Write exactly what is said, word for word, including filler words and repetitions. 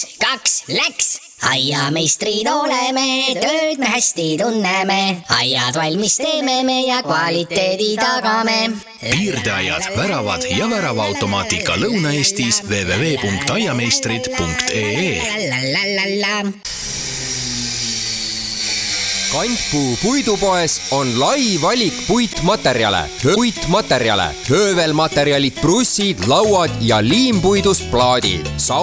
üks, kaks, läks! Aiameistrid oleme, tööd me hästi tunneme, aiad valmis teeme me ja kvaliteedi tagame. Piirdeaiad, väravad ja väravaautomaatika Lõuna-Eestis w w w punkt aiameistrid punkt e e. Kantpuu puidupoes on lai valik puitmaterjale, puitmaterjale, höövelmaterjalid, prussid, lauad ja liimpuidust plaadid.